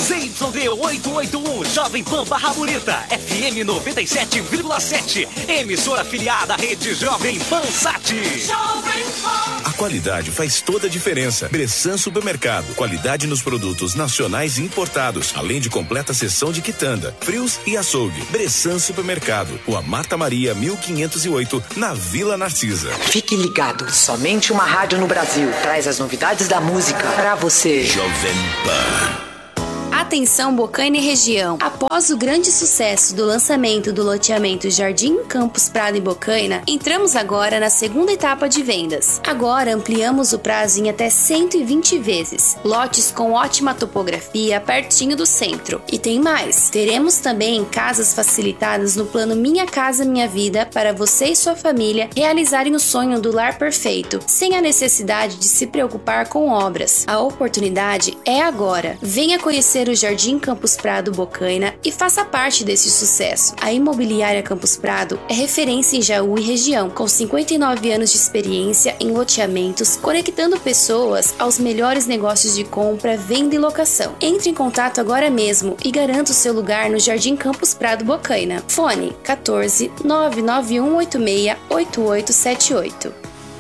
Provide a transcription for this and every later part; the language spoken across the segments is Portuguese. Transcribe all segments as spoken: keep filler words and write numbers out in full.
Z Y D oitocentos e oitenta e um, Jovem Pan Barra Bonita, F M noventa e sete vírgula sete, emissora afiliada à rede Jovem Pan Sat. A qualidade faz toda a diferença. Bressan Supermercado, qualidade nos produtos nacionais e importados, além de completa seção de quitanda, frios e açougue. Bressan Supermercado, Rua Marta Maria, mil quinhentos e oito, na Vila Narcisa. Fique ligado, somente uma rádio no Brasil traz as novidades da música pra você. Jovem Pan. Atenção Bocaina e região. Após o grande sucesso do lançamento do loteamento Jardim Campos Prado e Bocaina, entramos agora na segunda etapa de vendas. Agora ampliamos o prazo em até cento e vinte vezes. Lotes com ótima topografia, pertinho do centro. E tem mais. Teremos também casas facilitadas no plano Minha Casa Minha Vida para você e sua família realizarem o sonho do lar perfeito, sem a necessidade de se preocupar com obras. A oportunidade é agora. Venha conhecer o Jardim Campos Prado Bocaina e faça parte desse sucesso. A Imobiliária Campos Prado é referência em Jaú e região, com cinquenta e nove anos de experiência em loteamentos, conectando pessoas aos melhores negócios de compra, venda e locação. Entre em contato agora mesmo e garanta o seu lugar no Jardim Campos Prado Bocaina. Fone quatorze, nove nove um oito seis, oito oito sete oito.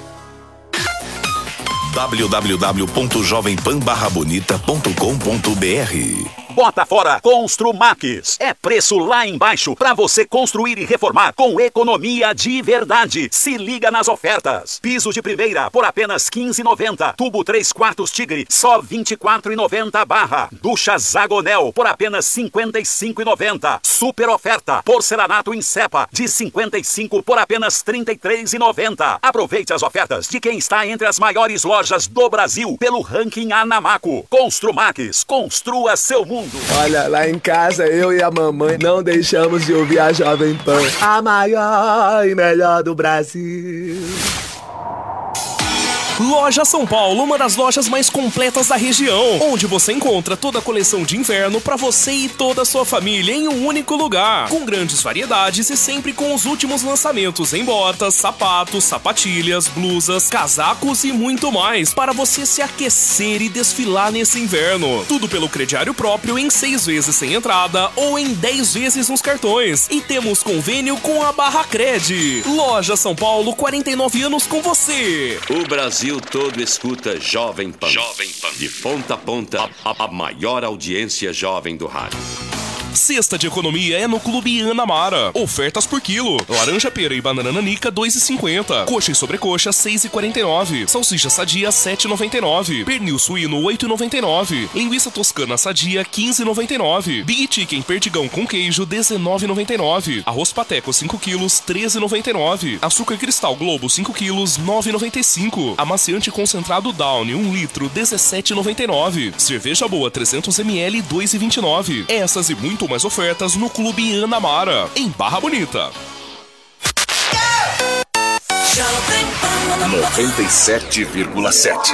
w w w ponto jovem pan barra bonita ponto com ponto b r. Bota fora Construmax. É preço lá embaixo para você construir e reformar com economia de verdade. Se liga nas ofertas. Piso de primeira por apenas quinze reais e noventa centavos. Tubo três quartos Tigre só vinte e quatro reais e noventa centavos barra. Ducha Zagonel por apenas cinquenta e cinco reais e noventa centavos. Super oferta. Porcelanato Insepa de cinquenta e cinco por apenas trinta e três reais e noventa centavos. Aproveite as ofertas de quem está entre as maiores lojas do Brasil pelo ranking Anamaco. Construmax. Construa seu mundo. Olha, lá em casa, eu e a mamãe não deixamos de ouvir a Jovem Pan, a maior e melhor do Brasil. Loja São Paulo, uma das lojas mais completas da região, onde você encontra toda a coleção de inverno para você e toda a sua família em um único lugar, com grandes variedades e sempre com os últimos lançamentos em botas, sapatos, sapatilhas, blusas, casacos e muito mais, para você se aquecer e desfilar nesse inverno. Tudo pelo crediário próprio em seis vezes sem entrada ou em dez vezes nos cartões. E temos convênio com a Barra Cred. Loja São Paulo, quarenta e nove anos com você. O Brasil todo escuta Jovem Pan. Jovem Pan. De ponta a ponta, a, a maior audiência jovem do rádio. Cesta de economia é no Clube Ana Mara. Ofertas por quilo. Laranja pera e banana nanica dois reais e cinquenta centavos. Coxa e sobrecoxa seis reais e quarenta e nove centavos. Salsicha sadia sete reais e noventa e nove centavos. Pernil suíno oito reais e noventa e nove centavos. Linguiça toscana sadia quinze reais e noventa e nove centavos. Big Chicken perdigão com queijo dezenove reais e noventa e nove centavos. Arroz pateco cinco quilos treze reais e noventa e nove centavos. Açúcar cristal Globo cinco quilos nove reais e noventa e cinco centavos. Amaciante concentrado Downy um litro dezessete reais e noventa e nove centavos. Cerveja boa trezentos mililitros dois reais e vinte e nove centavos. Essas e muito mais ofertas no Clube Ana Mara, em Barra Bonita. noventa e sete vírgula sete.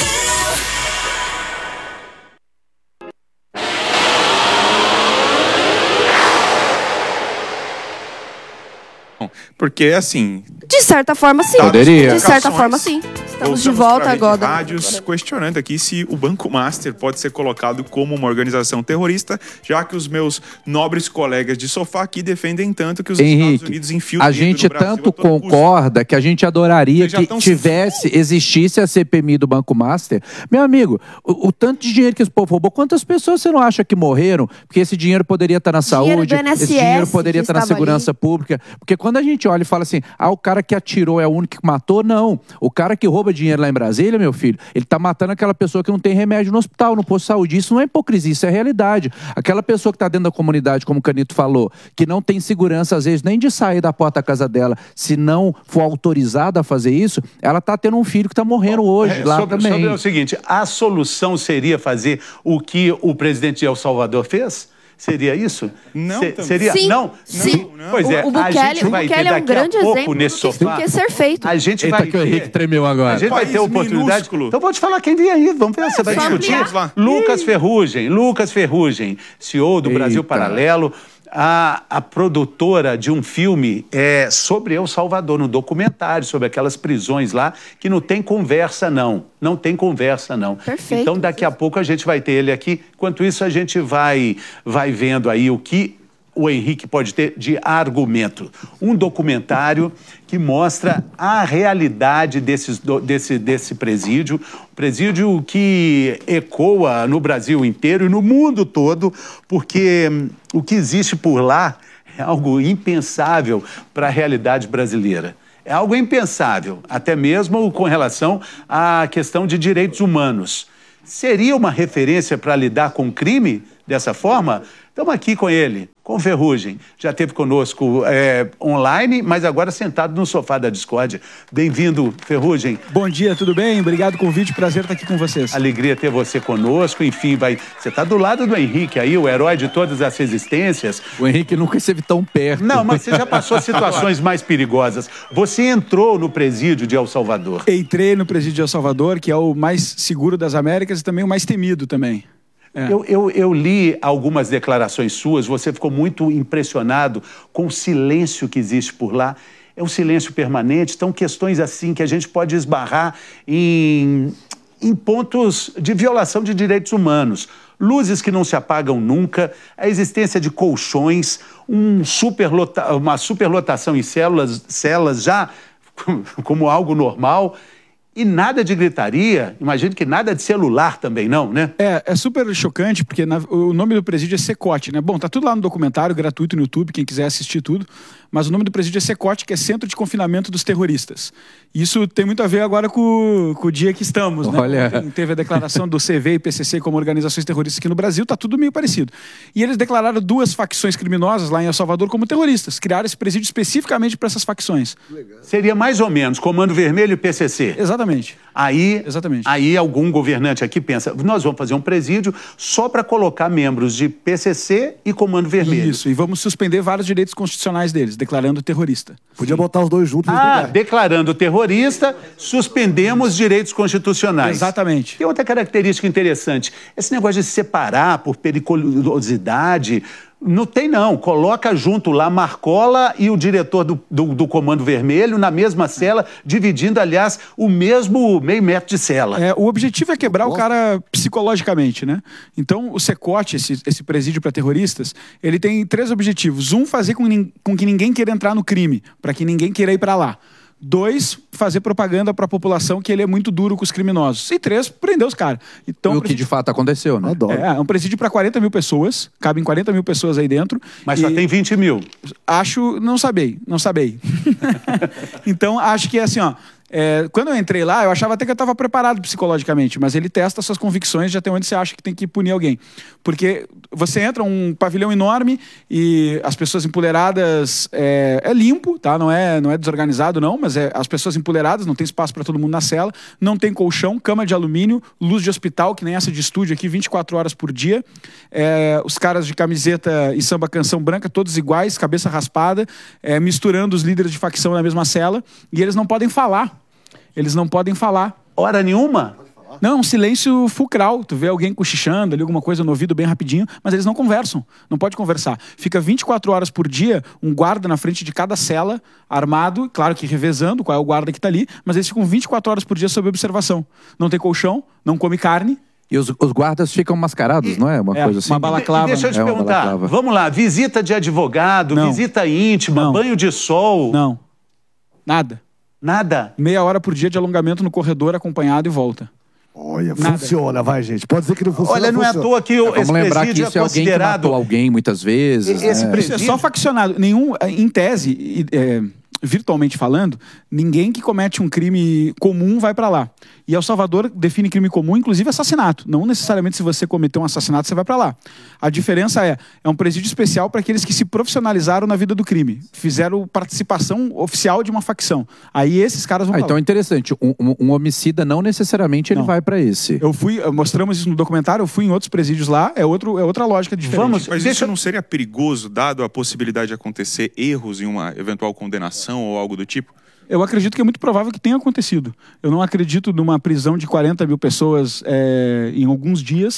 Porque, assim... De certa forma, sim. Poderia. De certa forma, sim. Estamos de volta agora. Rádios questionando aqui se o Banco Master pode ser colocado como uma organização terrorista, já que os meus nobres colegas de sofá aqui defendem tanto que os Henrique, Estados Unidos infiltram a gente tanto concorda que a gente adoraria que tivesse, existisse a C P M I do Banco Master. Meu amigo, o, o tanto de dinheiro que esse povo roubou, quantas pessoas você não acha que morreram? Porque esse dinheiro poderia estar na saúde, esse dinheiro poderia estar na segurança ali. Pública. Porque quando a gente olha e fala assim, ah, o cara que atirou é o único que matou, não. O cara que rouba dinheiro lá em Brasília, meu filho, ele tá matando aquela pessoa que não tem remédio no hospital, no posto de saúde. Isso não é hipocrisia, isso é realidade. Aquela pessoa que tá dentro da comunidade, como o Canito falou, que não tem segurança, às vezes, nem de sair da porta da casa dela, se não for autorizada a fazer isso, ela tá tendo um filho que tá morrendo hoje, é, lá sobre, também. Sobre o seguinte, a solução seria fazer o que o presidente de El Salvador fez? Seria isso? Não, Se, seria sim, não, sim. Não, pois é, o, o Bukele, a gente o vai Bukele ter é um daqui grande a pouco exemplo nesse sofá. do que ser feito. A gente Eita vai que o Henrique ter, tremeu agora. A gente vai ter oportunidade. Minúsculo. Então vou te falar quem vem aí, vamos ver, é, você vai discutir. Lucas Ferrugem, Lucas Ferrugem, C E O do Eita. Brasil Paralelo. a, a produtora de um filme é, sobre El Salvador, um documentário sobre aquelas prisões lá, que não tem conversa, não. Não tem conversa, não. Perfeito. Então, daqui a pouco a gente vai ter ele aqui. Enquanto isso, a gente vai, vai vendo aí o que o Henrique pode ter de argumento. Um documentário que mostra a realidade desses, desse, desse presídio, um presídio que ecoa no Brasil inteiro e no mundo todo, porque o que existe por lá é algo impensável para a realidade brasileira. É algo impensável, até mesmo com relação à questão de direitos humanos. Seria uma referência para lidar com crime dessa forma? Estamos aqui com ele, com o Ferrugem. Já esteve conosco é, online, mas agora sentado no sofá da Discord. Bem-vindo, Ferrugem. Bom dia, tudo bem? Obrigado pelo convite, prazer estar aqui com vocês. Alegria ter você conosco. Enfim, vai... você está do lado do Henrique aí, o herói de todas as resistências. O Henrique nunca esteve tão perto. Não, mas você já passou situações mais perigosas. Você entrou no presídio de El Salvador. Entrei no presídio de El Salvador, que é o mais seguro das Américas e também o mais temido também. É. Eu, eu, eu li algumas declarações suas, você ficou muito impressionado com o silêncio que existe por lá. É um silêncio permanente, então questões assim que a gente pode esbarrar em, em pontos de violação de direitos humanos. Luzes que não se apagam nunca, a existência de colchões, um superlota, uma superlotação em células, celas já como algo normal. E nada de gritaria, imagino que nada de celular também não, né? É, é super chocante, porque na, o nome do presídio é Secote, né? Bom, tá tudo lá no documentário, gratuito no YouTube, quem quiser assistir tudo. Mas o nome do presídio é Secote, que é Centro de Confinamento dos Terroristas. Isso tem muito a ver agora com, com o dia que estamos, né? Olha. Tem, teve a declaração do C V e P C C como organizações terroristas aqui no Brasil, tá tudo meio parecido. E eles declararam duas facções criminosas lá em El Salvador como terroristas. Criaram esse presídio especificamente para essas facções. Legal. Seria mais ou menos Comando Vermelho e P C C. Exatamente. Aí, Exatamente. aí algum governante aqui pensa, nós vamos fazer um presídio só para colocar membros de P C C e Comando Vermelho. Isso, e vamos suspender vários direitos constitucionais deles, declarando terrorista. Podia botar os dois juntos. Ah, declarando terrorista, suspendemos direitos constitucionais. Exatamente. Tem outra característica interessante, esse negócio de separar por periculosidade... Não tem não, coloca junto lá Marcola e o diretor do, do, do Comando Vermelho na mesma cela, dividindo, aliás, o mesmo meio metro de cela. É, o objetivo é quebrar o cara psicologicamente, né? Então, o Secote, esse, esse presídio para terroristas, ele tem três objetivos. Um, fazer com, com que ninguém queira entrar no crime, para que ninguém queira ir para lá. Dois, fazer propaganda para a população que ele é muito duro com os criminosos. E três, prender os caras. Então, o que de fato aconteceu, né? É, é um presídio para quarenta mil pessoas, cabem quarenta mil pessoas aí dentro. Mas só tem vinte mil. Acho, não sabei, não sabei. Então, acho que é assim, ó. É, quando eu entrei lá, eu achava até que eu estava preparado psicologicamente, mas ele testa suas convicções de até onde você acha que tem que punir alguém. Porque você entra um pavilhão enorme e as pessoas empoleiradas é, é limpo, tá? Não é, não é desorganizado, não, mas é as pessoas empoleiradas, não tem espaço para todo mundo na cela, não tem colchão, cama de alumínio, luz de hospital, que nem essa de estúdio aqui, vinte e quatro horas por dia. É, os caras de camiseta e samba canção branca, todos iguais, cabeça raspada, é, misturando os líderes de facção na mesma cela, e eles não podem falar. Eles não podem falar. Hora nenhuma? Não, um silêncio fulcral. Tu vê alguém cochichando ali, alguma coisa no ouvido bem rapidinho, mas eles não conversam. Não pode conversar. Fica vinte e quatro horas por dia, um guarda na frente de cada cela, armado, claro que revezando qual é o guarda que tá ali, mas eles ficam vinte e quatro horas por dia sob observação. Não tem colchão, não come carne. E os, os guardas ficam mascarados, e, não é? Uma é, coisa assim. Uma balaclava. E deixa eu te é perguntar, vamos lá, visita de advogado, não. visita íntima, não. banho de sol. Não. Nada. Nada? Meia hora por dia de alongamento no corredor, acompanhado e volta. Olha, Nada. Funciona, vai, gente. Pode dizer que não funciona. Olha, não funciona. é à toa que o, é, esse vamos lembrar que presídio isso é é alguém que considerado... matou alguém muitas vezes. Esse né? presídio... Isso é só faccionado. Nenhum, em tese, é, virtualmente falando, ninguém que comete um crime comum vai pra lá. E El Salvador define crime comum, inclusive assassinato. Não necessariamente se você cometer um assassinato, você vai pra lá. A diferença é, é um presídio especial para aqueles que se profissionalizaram na vida do crime. Fizeram participação oficial de uma facção. Aí esses caras vão ah, pra então lá. é interessante. Um, um, um homicida não necessariamente ele Não. vai pra esse. Eu fui, mostramos isso no documentário, eu fui em outros presídios lá, é, outro, é outra lógica diferente. Vamos, Mas deixa... isso não seria perigoso, dado a possibilidade de acontecer erros em uma eventual condenação ou algo do tipo? Eu acredito que é muito provável que tenha acontecido. Eu não acredito numa prisão de quarenta mil pessoas é, em alguns dias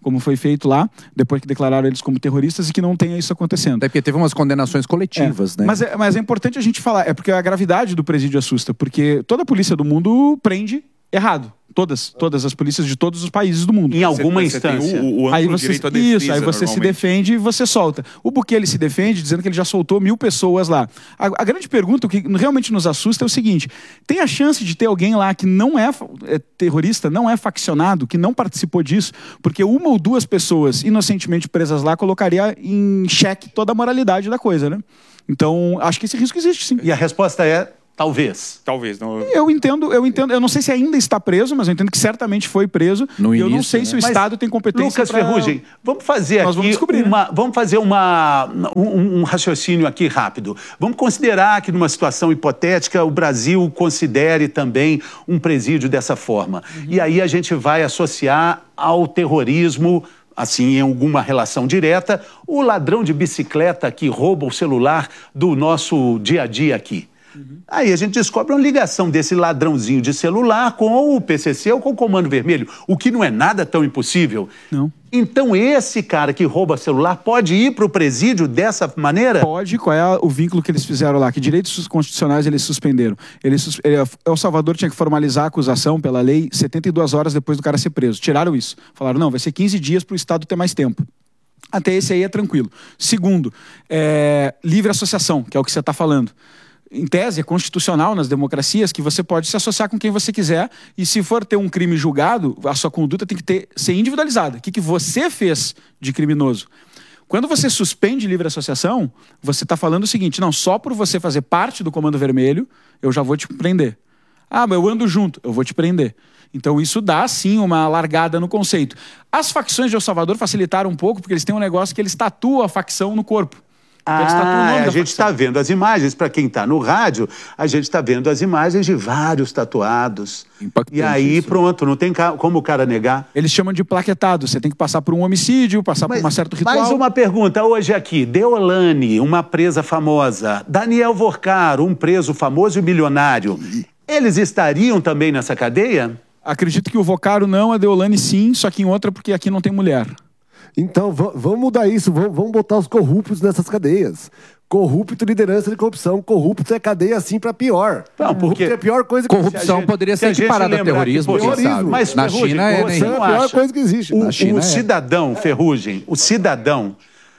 como foi feito lá, depois que declararam eles como terroristas, e que não tenha isso acontecendo. É porque teve umas condenações coletivas, é. né? Mas é, mas é importante a gente falar, é porque a gravidade do presídio assusta, porque toda a polícia do mundo prende errado. Todas, todas as polícias de todos os países do mundo. Em alguma você, instância. Você o, o aí você, direito à defesa, isso, aí você se defende e você solta. O Bukele se defende dizendo que ele já soltou mil pessoas lá. A, a grande pergunta, o que realmente nos assusta é o seguinte, tem a chance de ter alguém lá que não é, é terrorista, não é faccionado, que não participou disso, porque uma ou duas pessoas inocentemente presas lá colocaria em xeque toda a moralidade da coisa, né? Então, acho que esse risco existe, sim. E a resposta é... Talvez. Talvez. Não... Eu entendo, eu entendo. Eu não sei se ainda está preso, mas eu entendo que certamente foi preso. No e eu início, não sei né? se o Mas, Estado tem competência Lucas pra... Ferrugem, vamos fazer Nós aqui vamos descobrir, uma, né? vamos fazer uma, um, um raciocínio aqui rápido. Vamos considerar que numa situação hipotética o Brasil considere também um presídio dessa forma. Uhum. E aí a gente vai associar ao terrorismo, assim, em alguma relação direta, o ladrão de bicicleta que rouba o celular do nosso dia a dia aqui. Uhum. Aí a gente descobre uma ligação desse ladrãozinho de celular com o P C C ou com o Comando Vermelho, o que não é nada tão impossível. Não. Então esse cara que rouba celular pode ir para o presídio dessa maneira? Pode. Qual é o vínculo que eles fizeram lá? Que direitos constitucionais eles suspenderam? Eles sus... El Salvador tinha que formalizar a acusação pela lei setenta e duas horas depois do cara ser preso. Tiraram isso. Falaram, não, vai ser quinze dias para o Estado ter mais tempo. Até esse aí é tranquilo. Segundo, é... livre associação, que é o que você está falando. Em tese, é constitucional nas democracias que você pode se associar com quem você quiser e se for ter um crime julgado, a sua conduta tem que ter, ser individualizada. O que, que você fez de criminoso? Quando você suspende livre associação, você está falando o seguinte, não, só por você fazer parte do Comando Vermelho, eu já vou te prender. Ah, mas eu ando junto, eu vou te prender. Então isso dá, sim, uma largada no conceito. As facções de El Salvador facilitaram um pouco, porque eles têm um negócio que eles tatuam a facção no corpo. Ah, a gente está vendo as imagens, para quem está no rádio, a gente está vendo as imagens de vários tatuados. Impactante e aí, isso. Pronto, não tem como o cara negar. Eles chamam de plaquetado, você tem que passar por um homicídio, passar Mas, por um certo ritual. Mais uma pergunta hoje aqui, Deolane, uma presa famosa, Daniel Vorcaro, um preso famoso e milionário, eles estariam também nessa cadeia? Acredito que o Vorcaro não, a Deolane sim, só que em outra porque aqui não tem mulher. Então, vamos mudar isso, vamos botar os corruptos nessas cadeias. Corrupto, liderança de corrupção. Corrupto é cadeia assim pra pior. Não, porque é a pior coisa que corrupção existe. poderia ser equiparada a terrorismo, quem sabe? Mas, na Ferrugem, China é, né? você não É a pior acha? coisa que existe. O, Na China o é. cidadão, Ferrugem, o cidadão,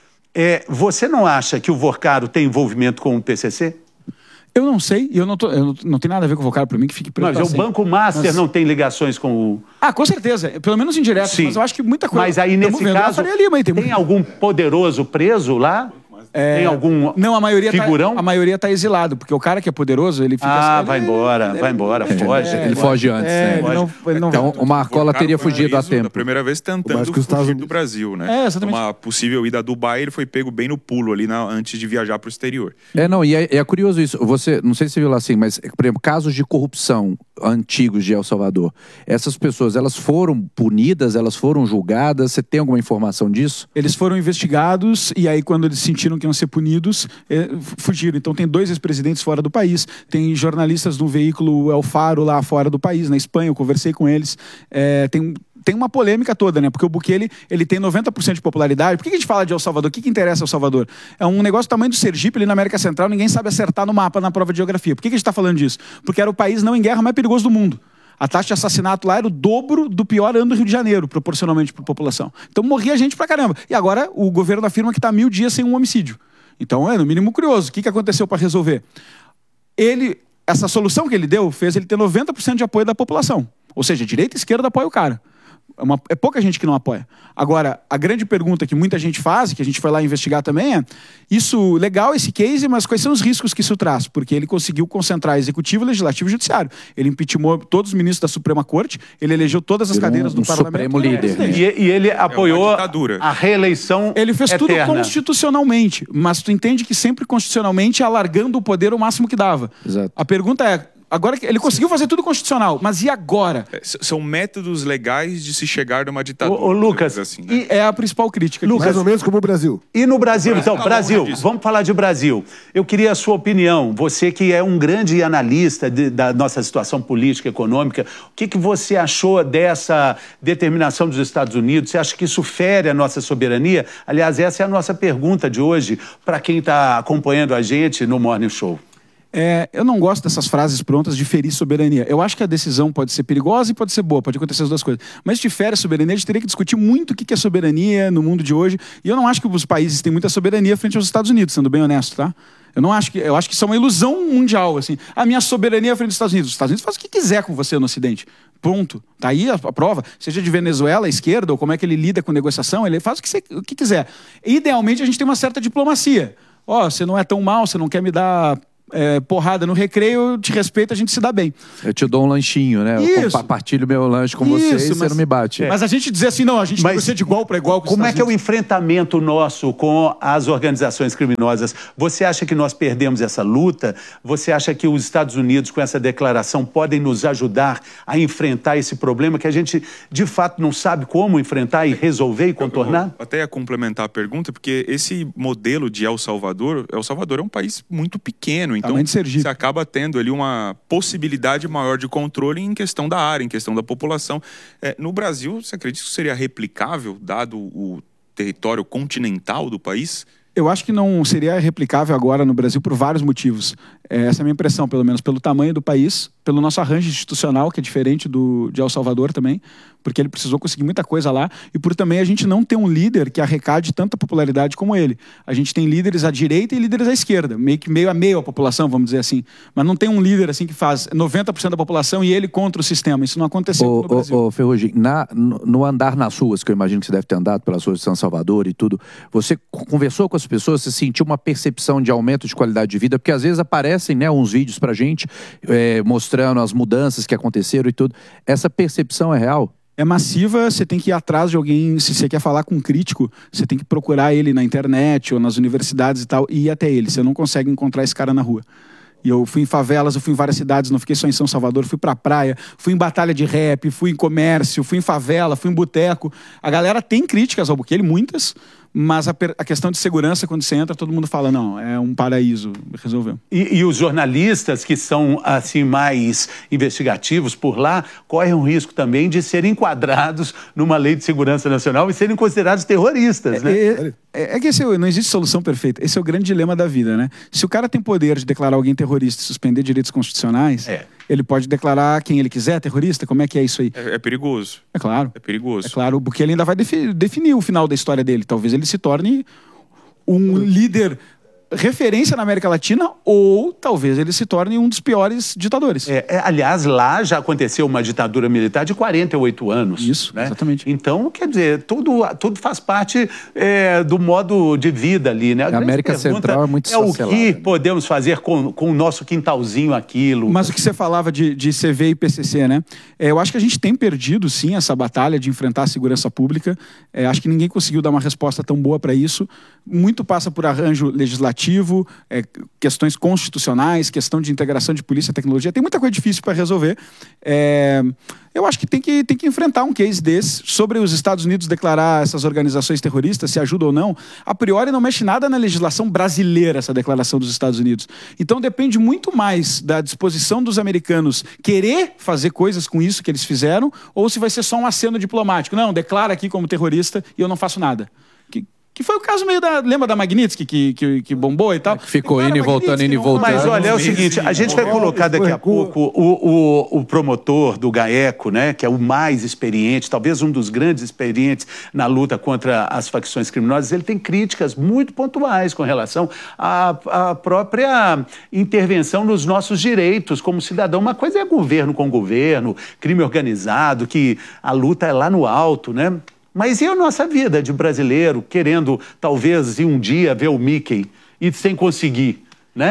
é, você não acha que o Vorcaro tem envolvimento com o P C C? Eu não sei, eu não, tô, eu não, não tem nada a ver com o Vorcaro, para mim que fique preso. Mas o assim. Banco Master mas... não tem ligações com o... Ah, com certeza, pelo menos indireto, Sim. mas eu acho que muita coisa... Mas aí, nesse caso, Lima, tem, tem algum poderoso preso lá? É... Tem algum não, a maioria figurão? Tá, a maioria tá exilado, porque o cara que é poderoso, ele fica... Ah, assim, vai ele, embora, ele, vai embora, ele, foge. É, ele foge antes, é, né? Ele não, ele não... Então, o Marcola teria fugido a tempo. Da primeira vez tentando Mas que os fugir Estados do Brasil, né? É, exatamente. Uma possível ida a Dubai, ele foi pego bem no pulo ali na, antes de viajar para o exterior. É, não, e é, é curioso isso. Você, não sei se você viu lá assim, mas, por exemplo, casos de corrupção antigos de El Salvador, essas pessoas, elas foram punidas, elas foram julgadas? Você tem alguma informação disso? Eles foram investigados e aí quando eles sentiram que iam ser punidos, eh, fugiram. Então tem dois ex-presidentes fora do país, tem jornalistas do veículo El Faro lá fora do país, na Espanha, eu conversei com eles. É, tem, tem uma polêmica toda, né? Porque o Bukele, ele tem noventa por cento de popularidade. Por que a gente fala de El Salvador? O que, que interessa El Salvador? É um negócio do tamanho do Sergipe, ali na América Central, ninguém sabe acertar no mapa, na prova de geografia. Por que, que a gente está falando disso? Porque era o país não em guerra mais perigoso do mundo. A taxa de assassinato lá era o dobro do pior ano do Rio de Janeiro, proporcionalmente para a população. Então morria gente pra caramba. E agora o governo afirma que está mil dias sem um homicídio. Então é, no mínimo, curioso. O que, que aconteceu para resolver? Ele, essa solução que ele deu fez ele ter noventa por cento de apoio da população. Ou seja, direita e esquerda apoia o cara. É, uma, é pouca gente que não apoia. Agora, a grande pergunta que muita gente faz, que a gente foi lá investigar também é, isso, legal esse case, mas quais são os riscos que isso traz? Porque ele conseguiu concentrar executivo, legislativo e judiciário. Ele impeachmentou todos os ministros da Suprema Corte, ele elegeu todas as Virou cadeiras do um parlamento. Supremo líder. E, e ele apoiou ditadura. a reeleição Ele fez eterna. tudo constitucionalmente, mas tu entende que sempre constitucionalmente alargando o poder o máximo que dava. Exato. A pergunta é, Agora ele conseguiu fazer tudo constitucional, mas e agora? É, são métodos legais de se chegar numa ditadura. Ô, ô Lucas, assim, né? E é a principal crítica. Lucas, mais ou menos como o Brasil. E no Brasil, então, Tá Brasil, longe disso. vamos falar de Brasil. Eu queria a sua opinião, você que é um grande analista de, da nossa situação política, econômica, o que, que você achou dessa determinação dos Estados Unidos? Você acha que isso fere a nossa soberania? Aliás, essa é a nossa pergunta de hoje para quem está acompanhando a gente no Morning Show. É, eu não gosto dessas frases prontas de ferir soberania. Eu acho que a decisão pode ser perigosa e pode ser boa, pode acontecer as duas coisas. Mas de fere a soberania, a gente teria que discutir muito o que é soberania no mundo de hoje. E eu não acho que os países têm muita soberania frente aos Estados Unidos, sendo bem honesto, tá? Eu não acho que, eu acho que isso é uma ilusão mundial, assim. A minha soberania frente aos Estados Unidos. Os Estados Unidos fazem o que quiser com você no Ocidente. Pronto. Tá aí a, a prova. Seja de Venezuela, esquerda, ou como é que ele lida com negociação, ele faz o que, você, o que quiser. Idealmente, a gente tem uma certa diplomacia. Ó, oh, você não é tão mal, você não quer me dar... É, porrada no recreio, eu te respeito, a gente se dá bem. Eu te dou um lanchinho, né? Isso. Eu compartilho meu lanche com você Isso, e você mas- não me bate. Mas a gente dizer assim, não, a gente Mas negocia de igual para igual com os Como é Estados que é o Unidos. enfrentamento nosso com as organizações criminosas? Você acha que nós perdemos essa luta? Você acha que os Estados Unidos, com essa declaração, podem nos ajudar a enfrentar esse problema que a gente, de fato, não sabe como enfrentar e resolver e contornar? Eu até ia complementar a pergunta, porque esse modelo de El Salvador, El Salvador é um país muito pequeno, então Tamanho de Sergipe. você acaba tendo ali uma possibilidade maior de controle em questão da área, em questão da população. É, no Brasil, você acredita que isso seria replicável, dado o território continental do país? Eu acho que não seria replicável agora no Brasil por vários motivos. É, essa é a minha impressão, pelo menos, pelo tamanho do país, pelo nosso arranjo institucional, que é diferente do de El Salvador também, porque ele precisou conseguir muita coisa lá, e por também a gente não ter um líder que arrecade tanta popularidade como ele. A gente tem líderes à direita e líderes à esquerda, meio que meio a meio a população, vamos dizer assim. Mas não tem um líder assim que faz noventa por cento da população e ele contra o sistema. Isso não aconteceu Ô, no Brasil. ô, ô, Ferrugem, na, no, no andar nas ruas, que eu imagino que você deve ter andado pelas ruas de São Salvador e tudo, você conversou com as pessoas, você sentiu uma percepção de aumento de qualidade de vida? Porque às vezes aparecem, né, uns vídeos pra gente é, mostrando as mudanças que aconteceram e tudo. Essa percepção é real? É massiva, você tem que ir atrás de alguém, se você quer falar com um crítico, você tem que procurar ele na internet ou nas universidades e tal, e ir até ele. Você não consegue encontrar esse cara na rua. E eu fui em favelas, eu fui em várias cidades, não fiquei só em São Salvador, fui pra praia, fui em batalha de rap, fui em comércio, fui em favela, fui em boteco. A galera tem críticas ao Bukele, muitas, mas a, per- a questão de segurança, quando você entra, todo mundo fala, não, é um paraíso, resolveu. E, e os jornalistas que são assim mais investigativos por lá correm o risco também de serem enquadrados numa lei de segurança nacional e serem considerados terroristas, né? É, é, é que esse, é o- não existe solução perfeita. Esse é o grande dilema da vida, né? Se o cara tem poder de declarar alguém terrorista e suspender direitos constitucionais, É. ele pode declarar quem ele quiser terrorista? Como é que é isso aí? É, é perigoso. É claro. É perigoso. É claro, porque ele ainda vai defi- definir o final da história dele. Talvez ele se torne um líder referência na América Latina ou talvez ele se torne um dos piores ditadores. É, é, aliás, lá já aconteceu uma ditadura militar de quarenta e oito anos. Isso, né? exatamente. Então, quer dizer, tudo, tudo faz parte é, do modo de vida ali, né? A, A grande América pergunta Central é muito é o esfacelada, que né? podemos fazer com, com o nosso quintalzinho aquilo. Mas o que você falava de, de C V e P C C, né? É, eu acho que a gente tem perdido, sim, essa batalha de enfrentar a segurança pública. É, acho que ninguém conseguiu dar uma resposta tão boa para isso. Muito passa por arranjo legislativo, é, questões constitucionais, questão de integração de polícia e tecnologia. Tem muita coisa difícil para resolver. É, eu acho que tem, que tem que enfrentar um case desse. Sobre os Estados Unidos declarar essas organizações terroristas, se ajuda ou não, a priori não mexe nada na legislação brasileira essa declaração dos Estados Unidos. Então depende muito mais da disposição dos americanos querer fazer coisas com isso que eles fizeram, ou se vai ser só um aceno diplomático. Não, declara aqui como terrorista e eu não faço nada. Que, que foi o caso meio da... Lembra da Magnitsky, que, que, que bombou e tal? Ficou indo e voltando, indo e voltando. Mas olha, é o seguinte, a gente vai colocar daqui a pouco o, o, o promotor do GAECO, né, que é o mais experiente, talvez um dos grandes experientes na luta contra as facções criminosas. Ele tem críticas muito pontuais com relação à, à própria intervenção nos nossos direitos como cidadão. Uma coisa é governo com governo, crime organizado, que a luta é lá no alto, né? Mas e a nossa vida de brasileiro, querendo talvez um dia ver o Mickey e sem conseguir, né?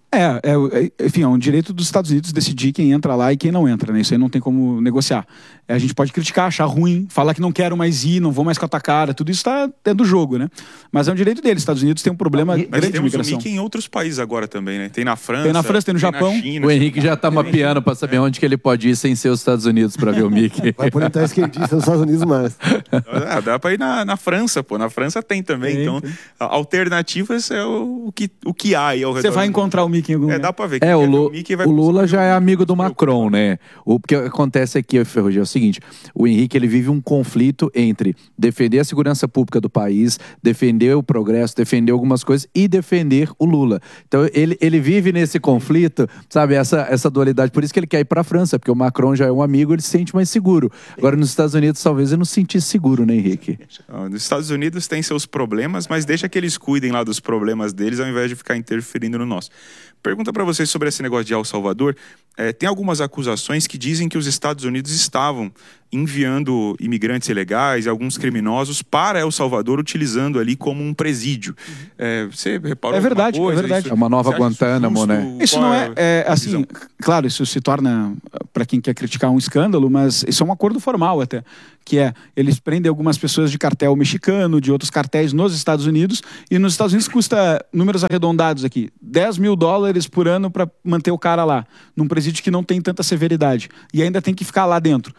É, é, enfim, é um direito dos Estados Unidos decidir quem entra lá e quem não entra, né? Isso aí não tem como negociar. É, a gente pode criticar, achar ruim, falar que não quero mais ir, não vou mais com a tua cara, tudo isso tá dentro do jogo, né? Mas é um direito deles. Estados Unidos tem um problema e, grande de temos imigração. o Mickey em outros países agora também, né? Tem na França, tem na França, tem no tem Japão. Na China, o Henrique já tá mapeando pra saber onde que ele pode ir sem ser os Estados Unidos pra ver o Mickey. Vai por entrar skatista nos Estados Unidos mais. Ah, dá pra ir na, na França, pô. Na França tem também. Tem, então, tem. Alternativas é o, o, que, o que há aí ao redor. Você vai encontrar o Mickey em algum É, lugar. dá pra ver. É, o, Lu, o Lula já é amigo do né? Macron, né? O que acontece aqui, Ferrugem, é o seguinte: o Henrique ele vive um conflito entre defender a segurança pública do país, defender o progresso, defender algumas coisas e defender o Lula. Então ele, ele vive nesse conflito, sabe? Essa, essa dualidade. Por isso que ele quer ir pra França, porque o Macron já é um amigo, ele se sente mais seguro. Agora nos Estados Unidos talvez ele não se sentisse seguro, né, Henrique? Nos Estados Unidos tem seus problemas, mas deixa que eles cuidem lá dos problemas deles ao invés de ficar interferindo no nosso. Pergunta pra vocês sobre esse negócio de El Salvador. É, tem algumas acusações que dizem que os Estados Unidos estavam enviando imigrantes ilegais, alguns criminosos, para El Salvador, utilizando ali como um presídio. É, você reparou É verdade, coisa? é verdade. É uma nova Guantánamo, isso né? Isso não é, é assim, claro, isso se torna, para quem quer criticar, um escândalo, mas isso é um acordo formal até, que é, eles prendem algumas pessoas de cartel mexicano, de outros cartéis nos Estados Unidos, e nos Estados Unidos custa, números arredondados aqui, dez mil dólares por ano para manter o cara lá, num presídio que não tem tanta severidade, e ainda tem que ficar lá dentro.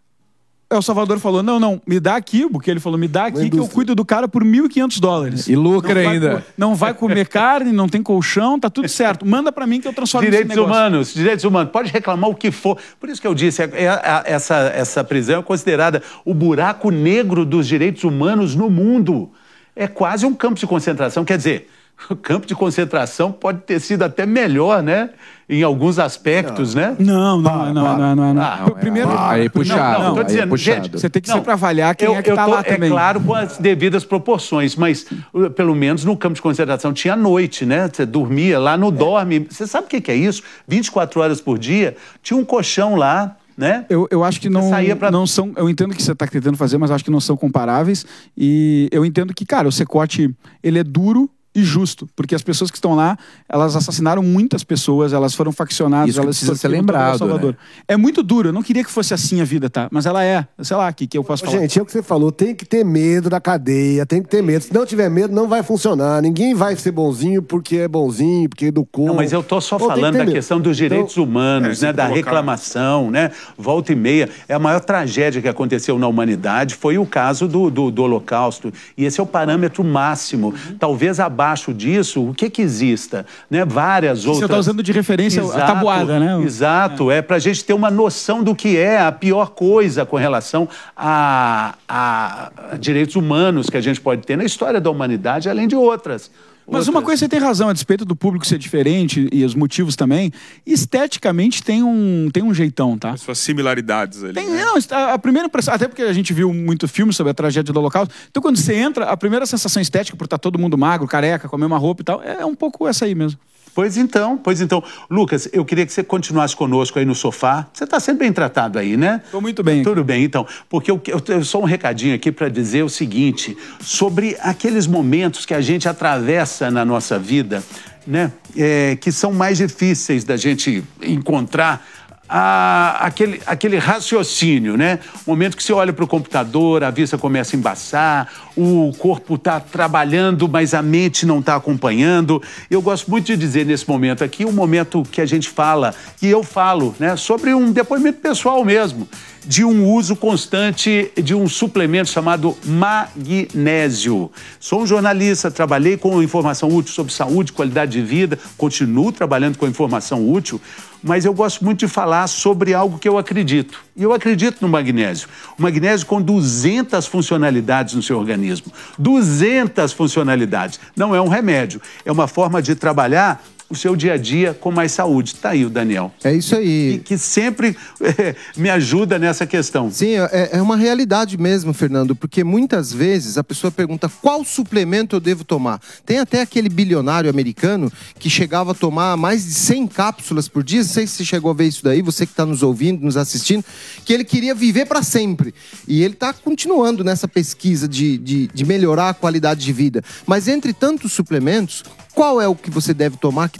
El Salvador falou, não, não, me dá aqui, porque ele falou, me dá aqui que eu cuido do cara por mil e quinhentos dólares. E lucra não ainda. Vai, não vai comer carne, não tem colchão, tá tudo certo. Manda pra mim que eu transformo Direitos esse negócio. humanos, direitos humanos. Pode reclamar o que for. Por isso que eu disse, é, é, é, essa, essa prisão é considerada o buraco negro dos direitos humanos no mundo. É quase um campo de concentração. Quer dizer, o campo de concentração pode ter sido até melhor, né? Em alguns aspectos, não. né? Não, não, não, não, não, não. Ah, Primeiro, aí puxado, não, não, tô aí dizendo, puxado. gente, você tem que não, sempre avaliar quem eu, é que eu tá tô, lá é também. claro, com as devidas proporções, mas uh, pelo menos no campo de concentração tinha noite, né? Você dormia lá no é. dorme. Você sabe o que, que é isso? vinte e quatro horas por dia, tinha um colchão lá. Né? Eu, eu acho que não, pra... não são. Eu entendo o que você está tentando fazer, mas acho que não são comparáveis. E eu entendo que, cara, o Secote ele é duro e justo, porque as pessoas que estão lá, elas assassinaram muitas pessoas, elas foram faccionadas, Isso elas precisa ser lembrado, né? É muito duro, eu não queria que fosse assim a vida, tá? Mas ela é, sei lá, que, que eu posso falar. Gente, é o que você falou, tem que ter medo da cadeia, tem que ter medo. Se não tiver medo, não vai funcionar. Ninguém vai ser bonzinho porque é bonzinho, porque educou. Não, mas eu tô só Ou falando que da medo. questão dos direitos então, humanos, é, né? Da colocar... reclamação, né? Volta e meia. É a maior tragédia que aconteceu na humanidade, foi o caso do, do, do Holocausto. E esse é o parâmetro máximo. Uhum. Talvez abaixo disso, o que que exista, né? Várias outras... Você está usando de referência exato, a tabuada, né? Exato, é, é para a gente ter uma noção do que é a pior coisa com relação a, a, a direitos humanos que a gente pode ter na história da humanidade, além de outras. Mas uma coisa você tem razão, a despeito do público ser diferente e os motivos também, esteticamente tem um, tem um jeitão, tá? As suas similaridades ali. Tem, né? não, a primeira impressão, até porque a gente viu muito filme sobre a tragédia do Holocausto, então quando você entra, a primeira sensação estética, por estar todo mundo magro, careca, com a mesma roupa e tal, é um pouco essa aí mesmo. Pois então, pois então. Lucas, eu queria que você continuasse conosco aí no sofá. Você está sendo bem tratado aí, né? Estou muito bem. Tudo bem, então. Porque eu, eu, eu só um recadinho aqui para dizer o seguinte, sobre aqueles momentos que a gente atravessa na nossa vida, né? É, que são mais difíceis da gente encontrar a, aquele, aquele raciocínio, né? O momento que você olha para o computador, a vista começa a embaçar, o corpo está trabalhando, mas a mente não está acompanhando. Eu gosto muito de dizer nesse momento aqui, um momento que a gente fala, que eu falo, né? Sobre um depoimento pessoal mesmo, de um uso constante de um suplemento chamado magnésio. Sou um jornalista, trabalhei com informação útil sobre saúde, qualidade de vida, continuo trabalhando com informação útil, mas eu gosto muito de falar sobre algo que eu acredito. E eu acredito no magnésio. O magnésio com duzentas funcionalidades no seu organismo. duzentas funcionalidades. Não é um remédio, é uma forma de trabalhar o seu dia a dia com mais saúde. Tá aí o Daniel. É isso aí. Que, que sempre é, me ajuda nessa questão. Sim, é, é uma realidade mesmo, Fernando, porque muitas vezes a pessoa pergunta qual suplemento eu devo tomar. Tem até aquele bilionário americano que chegava a tomar mais de cem cápsulas por dia, não sei se você chegou a ver isso daí, você que está nos ouvindo, nos assistindo, que ele queria viver para sempre. E ele está continuando nessa pesquisa de, de, de melhorar a qualidade de vida. Mas entre tantos suplementos, qual é o que você deve tomar que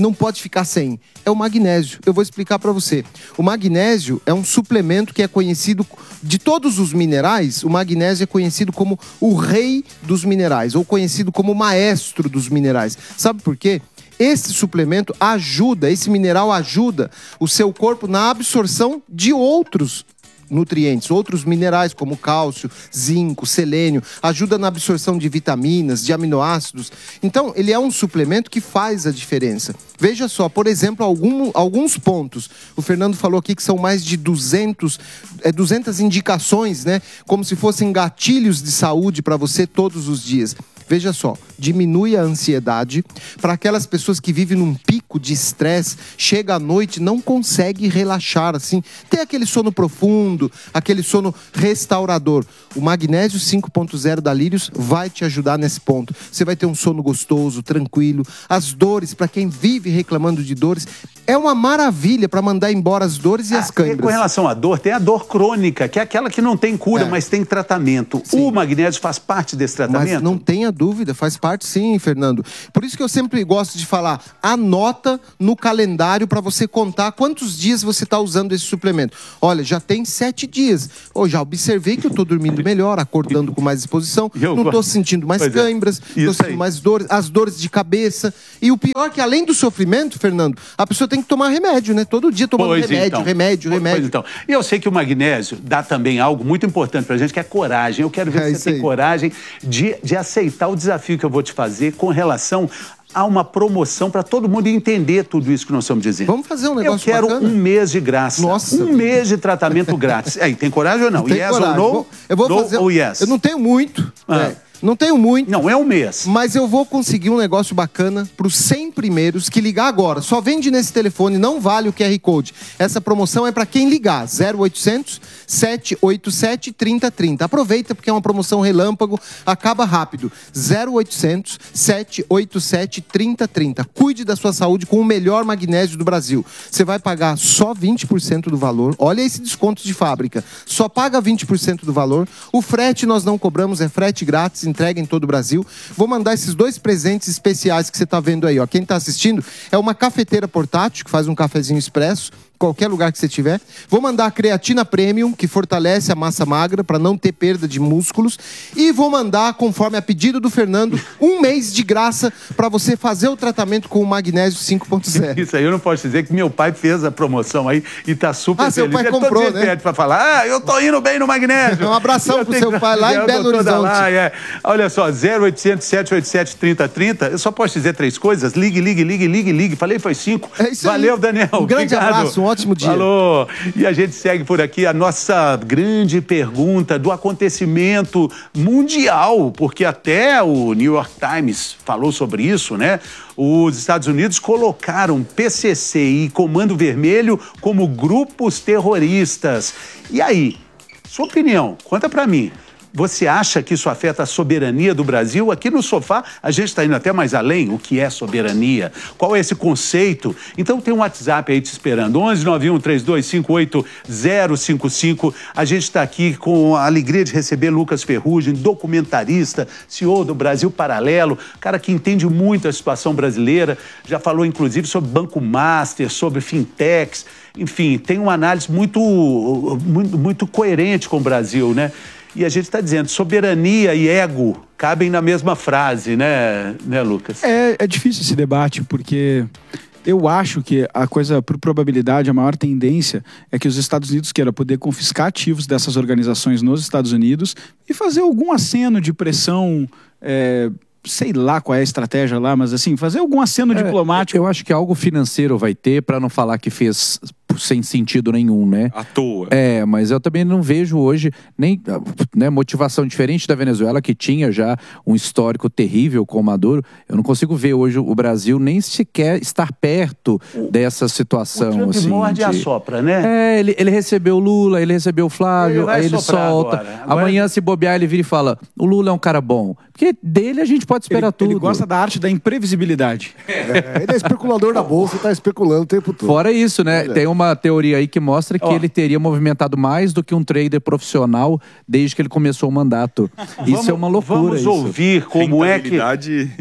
não pode ficar sem? É o magnésio. Eu vou explicar para você. O magnésio é um suplemento que é conhecido, de todos os minerais, o magnésio é conhecido como o rei dos minerais, ou conhecido como o maestro dos minerais. Sabe por quê? Esse suplemento ajuda, esse mineral ajuda o seu corpo na absorção de outros nutrientes, outros minerais como cálcio, zinco, selênio, ajuda na absorção de vitaminas, de aminoácidos. Então, ele é um suplemento que faz a diferença. Veja só, por exemplo, algum, alguns pontos. O Fernando falou aqui que são mais de duzentos, é, duzentas indicações, né? Como se fossem gatilhos de saúde para você todos os dias. Veja só, diminui a ansiedade para aquelas pessoas que vivem num pico de estresse, chega à noite, não consegue relaxar, assim, tem aquele sono profundo, aquele sono restaurador. O magnésio cinco ponto zero da Lírios vai te ajudar nesse ponto. Você vai ter um sono gostoso, tranquilo. As dores, para quem vive reclamando de dores, é uma maravilha para mandar embora as dores e Ah, as câimbras. Com relação à dor, tem a dor crônica, que é aquela que não tem cura, É. mas tem tratamento. O magnésio faz parte desse tratamento? Mas não tenha dúvida, faz parte sim, Fernando. Por isso que eu sempre gosto de falar, anota no calendário para você contar quantos dias você está usando esse suplemento. Olha, já tem sete dias. Ou já observei que eu estou dormindo melhor, acordando com mais disposição, Eu não estou gosto. sentindo mais Pois é. câimbras, estou Isso sentindo aí. mais dores, as dores de cabeça. E o pior é que além do sofrimento, Fernando, a pessoa tem que tomar remédio, né? Todo dia tomando Pois remédio, então. remédio, Pois remédio. então. E eu sei que o magnésio dá também algo muito importante pra gente, que é coragem. Eu quero ver É se isso você tem aí. coragem de, de aceitar o desafio que eu vou te fazer com relação a uma promoção para todo mundo entender tudo isso que nós estamos dizendo. Vamos fazer um negócio Eu quero bacana. um mês de graça. Nossa. Um mês de tratamento grátis. Aí, tem coragem ou não? Tem Yes coragem. ou no? Vou- Eu vou no fazer. ou yes? Eu não tenho muito. Ah. é. Não tenho muito. Não, é um mês. Mas eu vou conseguir um negócio bacana para os cem primeiros que ligar agora. Só vende nesse telefone, não vale o Q R Code. Essa promoção é para quem ligar. zero oitocentos, sete oito sete, três zero três zero. Aproveita porque é uma promoção relâmpago, acaba rápido. zero oitocentos, sete oito sete, três zero três zero. Cuide da sua saúde com o melhor magnésio do Brasil. Você vai pagar só vinte por cento do valor. Olha esse desconto de fábrica. Só paga vinte por cento do valor. O frete nós não cobramos, é frete grátis, entrega em todo o Brasil. Vou mandar esses dois presentes especiais que você está vendo aí, ó. Quem está assistindo é uma cafeteira portátil que faz um cafezinho expresso, qualquer lugar que você tiver. Vou mandar a creatina premium, que fortalece a massa magra para não ter perda de músculos. E vou mandar, conforme a pedido do Fernando, um mês de graça para você fazer o tratamento com o magnésio cinco ponto zero. Isso aí eu não posso dizer que meu pai fez a promoção aí e tá super Ah, seu feliz. pai Ele comprou, todo dia né? pede pra falar, ah, eu tô indo bem no magnésio. Um abração Eu pro tenho seu que- pai lá em Eu tô Belo toda Horizonte. lá, é. Olha só, zero oitocentos, sete oito sete, três zero três zero. Eu só posso dizer três coisas? Ligue, ligue, ligue, ligue, ligue. Falei, foi cinco. É isso aí. Valeu, Daniel. Um grande Obrigado. abraço, um ótimo dia. Falou. E a gente segue por aqui a nossa grande pergunta do acontecimento mundial, porque até o New York Times falou sobre isso, né? Os Estados Unidos colocaram P C C e Comando Vermelho como grupos terroristas. E aí, sua opinião, conta pra mim. Você acha que isso afeta a soberania do Brasil? Aqui no Sofá, a gente está indo até mais além. O que é soberania? Qual é esse conceito? Então tem um WhatsApp aí te esperando. onze nove um três dois cinco oito zero cinco cinco. A gente está aqui com a alegria de receber Lucas Ferrugem, documentarista, C E O do Brasil Paralelo, cara que entende muito a situação brasileira. Já falou, inclusive, sobre Banco Master, sobre fintechs. Enfim, tem uma análise muito, muito, muito coerente com o Brasil, né? E a gente está dizendo, soberania e ego cabem na mesma frase, né, né Lucas? É, é difícil esse debate, porque eu acho que a coisa, por probabilidade, a maior tendência é que os Estados Unidos queiram poder confiscar ativos dessas organizações nos Estados Unidos e fazer algum aceno de pressão, é, sei lá qual é a estratégia lá, mas assim, fazer algum aceno É, diplomático. Eu acho que algo financeiro vai ter, para não falar que fez sem sentido nenhum, né? À toa. É, mas eu também não vejo hoje nem, né, motivação diferente da Venezuela, que tinha já um histórico terrível com o Maduro. Eu não consigo ver hoje o Brasil nem sequer estar perto dessa situação. O Trump assim, morde e de- assopra, né? É, ele, ele recebeu o Lula, ele recebeu o Flávio, Ele vai aí ele soprar solta. agora. Agora- Amanhã, se bobear, ele vira e fala: o Lula é um cara bom. Porque dele a gente pode esperar ele, tudo. ele gosta da arte da imprevisibilidade. É, ele é especulador da bolsa e tá especulando o tempo todo. Fora isso, né? É. Tem uma teoria aí que mostra que Ó. ele teria movimentado mais do que um trader profissional desde que ele começou o mandato. Isso é uma loucura. Vamos isso. ouvir como é que... Rentabilidade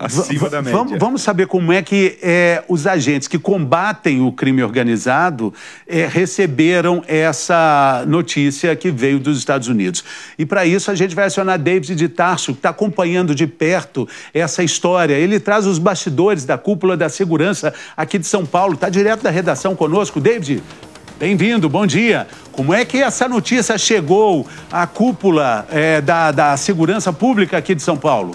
Acima da média. Vamos, vamos saber como é que é, os agentes que combatem o crime organizado é, receberam essa notícia que veio dos Estados Unidos. E para isso a gente vai acionar David de Tarso, que está acompanhando de perto essa história. Ele traz os bastidores da cúpula da segurança aqui de São Paulo. Está direto da redação conosco. David, bem-vindo, bom dia. Como é que essa notícia chegou à cúpula é, da, da segurança pública aqui de São Paulo?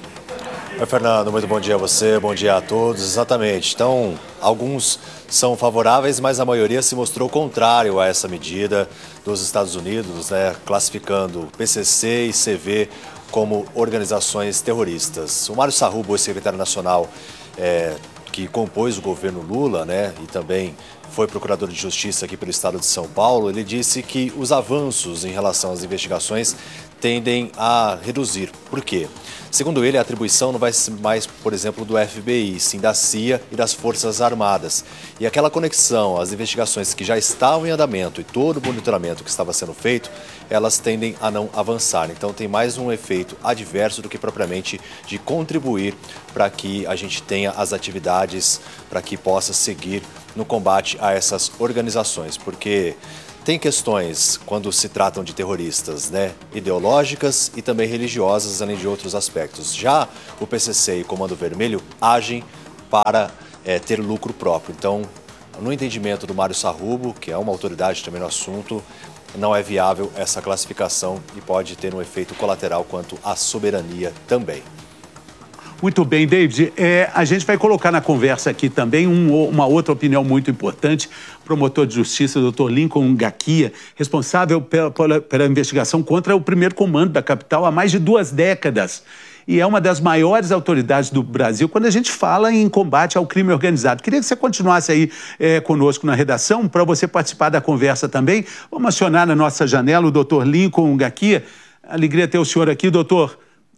Oi, Fernando, muito bom dia a você, bom dia a todos. Exatamente. Então, alguns são favoráveis, mas a maioria se mostrou contrário a essa medida dos Estados Unidos, né, classificando P C C e C V como organizações terroristas. O Mário Sarrubo, secretário nacional é, que compôs o governo Lula, né, e também foi procurador de justiça aqui pelo estado de São Paulo, ele disse que os avanços em relação às investigações tendem a reduzir. Por quê? Segundo ele, a atribuição não vai ser mais, por exemplo, do F B I, sim da C I A e das Forças Armadas. E aquela conexão, as investigações que já estavam em andamento e todo o monitoramento que estava sendo feito, elas tendem a não avançar. Então tem mais um efeito adverso do que propriamente de contribuir para que a gente tenha as atividades, para que possa seguir no combate a essas organizações. Porque tem questões, quando se tratam de terroristas, né, ideológicas e também religiosas, além de outros aspectos. Já o P C C e o Comando Vermelho agem para é, ter lucro próprio. Então, no entendimento do Mário Sarrubo, que é uma autoridade também no assunto, não é viável essa classificação e pode ter um efeito colateral quanto à soberania também. Muito bem, David. É, a gente vai colocar na conversa aqui também um, uma outra opinião muito importante. Promotor de Justiça, doutor Lincoln Gaquia, responsável pela, pela, pela investigação contra o primeiro comando da capital há mais de duas décadas. E é uma das maiores autoridades do Brasil quando a gente fala em combate ao crime organizado. Queria que você continuasse aí é, conosco na redação, para você participar da conversa também. Vamos acionar na nossa janela o doutor Lincoln Gaquia. Alegria ter o senhor aqui, doutor.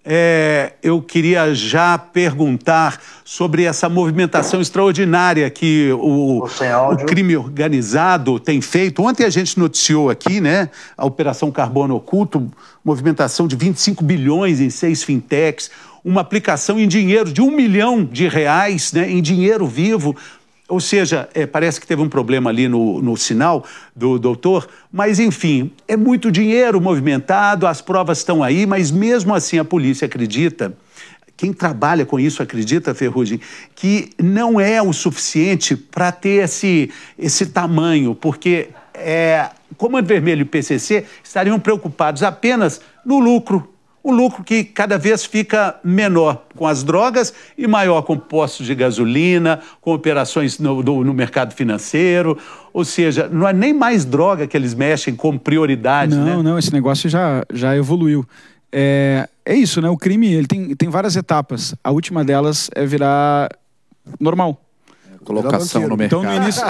É, eu queria já perguntar sobre essa movimentação extraordinária que o, o crime organizado tem feito. Ontem a gente noticiou aqui, né, a Operação Carbono Oculto, movimentação de vinte e cinco bilhões em seis fintechs, uma aplicação em dinheiro de um milhão de reais, né, em dinheiro vivo. Ou seja, é, parece que teve um problema ali no, no sinal do doutor, mas enfim, é muito dinheiro movimentado, as provas estão aí, mas mesmo assim a polícia acredita, quem trabalha com isso acredita, Ferrugem, que não é o suficiente para ter esse, esse tamanho, porque é, Comando Vermelho e P C C estariam preocupados apenas no lucro. O lucro que cada vez fica menor com as drogas e maior com postos de gasolina, com operações no, no, no mercado financeiro. Ou seja, não é nem mais droga que eles mexem como prioridade, não, né? Não, não, esse negócio já, já evoluiu. É, é isso, né? O crime ele tem, tem várias etapas. A última delas é virar normal. Colocação no mercado. Então, no início...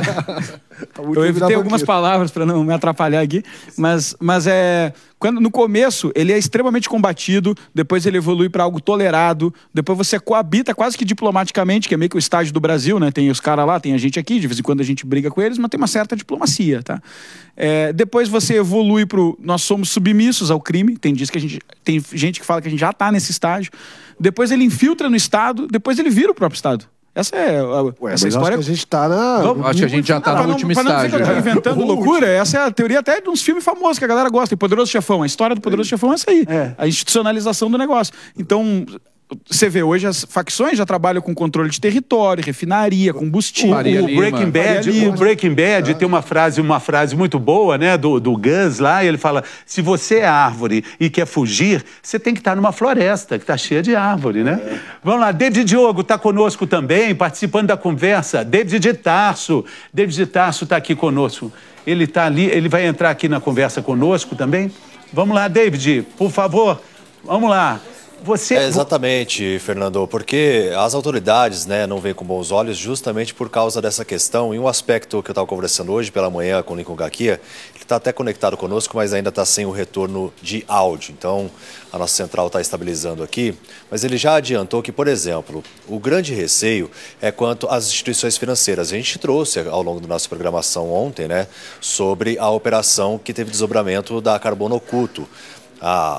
eu evitei algumas palavras para não me atrapalhar aqui, mas, mas é... Quando, no começo, ele é extremamente combatido, depois ele evolui para algo tolerado, depois você coabita quase que diplomaticamente, que é meio que o estágio do Brasil, né? Tem os caras lá, tem a gente aqui, de vez em quando a gente briga com eles, mas tem uma certa diplomacia, tá? É, depois você evolui para o... Nós somos submissos ao crime, tem, diz que a gente, tem gente que fala que a gente já está nesse estágio. Depois ele infiltra no Estado, depois ele vira o próprio Estado. Essa é a, Ué, essa mas história. Acho que a gente tá na. Vamos, acho que a gente já tá no último estágio. Para não dizer que eu tô inventando loucura, essa é a teoria até de uns filmes famosos que a galera gosta. E Poderoso Chefão, a história do Poderoso Chefão é essa aí. É. A institucionalização do negócio. Então, você vê hoje as facções já trabalham com controle de território, refinaria, combustível. O, o Breaking Bad, o Breaking Bad ah. tem uma frase, uma frase muito boa, né, do, do Gus lá, e ele fala: se você é árvore e quer fugir, você tem que estar numa floresta que está cheia de árvore, né? É. Vamos lá, David Diogo está conosco também, participando da conversa. David de Tarso, David de Tarso está aqui conosco. Ele está ali, ele vai entrar aqui na conversa conosco também. Vamos lá, David, por favor, vamos lá. Você... É, exatamente, Fernando, porque as autoridades, né, não veem com bons olhos justamente por causa dessa questão. E um aspecto que eu estava conversando hoje pela manhã com o Lincoln Gaquia, ele está até conectado conosco, mas ainda está sem o retorno de áudio. Então, a nossa central está estabilizando aqui. Mas ele já adiantou que, por exemplo, o grande receio é quanto às instituições financeiras. A gente trouxe ao longo da nossa programação ontem, né, sobre a operação que teve desdobramento da Carbono Oculto. A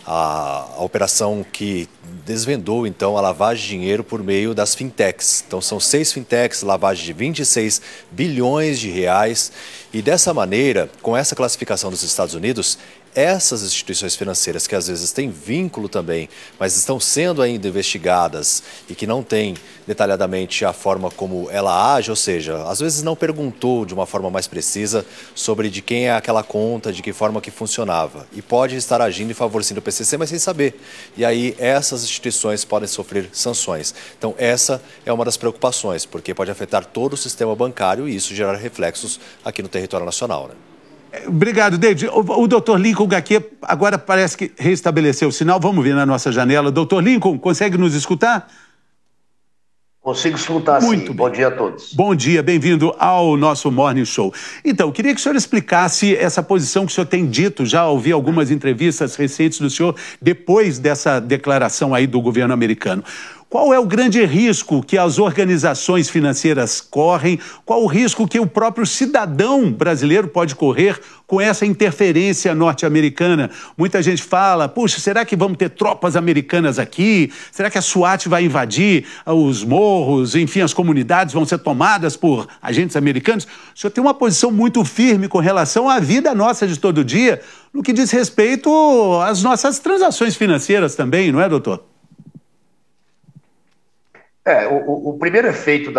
a, a operação que desvendou, então, a lavagem de dinheiro por meio das fintechs. Então, são seis fintechs, lavagem de vinte e seis bilhões de reais. E dessa maneira, com essa classificação dos Estados Unidos, essas instituições financeiras que às vezes têm vínculo também, mas estão sendo ainda investigadas e que não têm detalhadamente a forma como ela age, ou seja, às vezes não perguntou de uma forma mais precisa sobre de quem é aquela conta, de que forma que funcionava. E pode estar agindo e favorecendo o P C C, mas sem saber. E aí essas instituições podem sofrer sanções. Então essa é uma das preocupações, porque pode afetar todo o sistema bancário e isso gerar reflexos aqui no território nacional, né? Obrigado, David. O, o doutor Lincoln aqui agora parece que restabeleceu o sinal. Vamos ver na nossa janela. doutor Lincoln, consegue nos escutar? Consigo escutar, Muito sim. bem. Bom dia a todos. Bom dia, bem-vindo ao nosso Morning Show. Então, queria que o senhor explicasse essa posição que o senhor tem dito, já ouvi algumas entrevistas recentes do senhor, depois dessa declaração aí do governo americano. Qual é o grande risco que as organizações financeiras correm? Qual o risco que o próprio cidadão brasileiro pode correr com essa interferência norte-americana? Muita gente fala, puxa, será que vamos ter tropas americanas aqui? Será que a SWAT vai invadir os morros? Enfim, as comunidades vão ser tomadas por agentes americanos? O senhor tem uma posição muito firme com relação à vida nossa de todo dia, no que diz respeito às nossas transações financeiras também, não é, doutor? É, o, o primeiro efeito da